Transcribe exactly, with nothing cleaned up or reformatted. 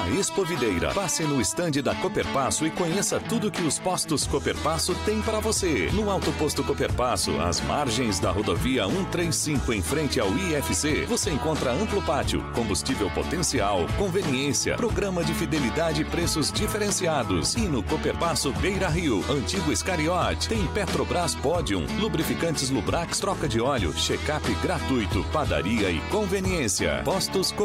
na Expo Videira. Passe no estande da Cooperpasso e conheça tudo que os postos Cooperpasso têm para você. No Alto Posto Cooperpasso, às margens da rodovia cento e trinta e cinco, em frente ao I F C, você encontra amplo pátio, combustível potencial, conveniência, programa de fidelidade e preços diferenciados. E no Cooperpasso Beira Rio, antigo Scariot, tem Petrobras Podium, lubrificantes Lubrax, troca de óleo, check-up gratuito, padaria e conveniência. Postos Cooperpasso.